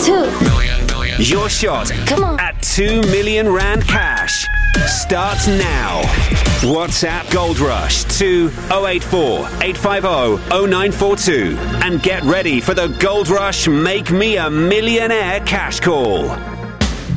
Your shot Come on. at 2 million rand cash starts now. WhatsApp Gold Rush to 084 850 0942 and get ready for the Gold Rush Make Me a Millionaire cash call.